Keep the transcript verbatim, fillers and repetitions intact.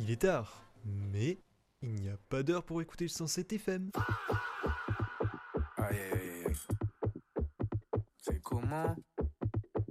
Il est tard, mais il n'y a pas d'heure pour écouter le cent sept F M. Aïe aïe aïe aïe. C'est comment?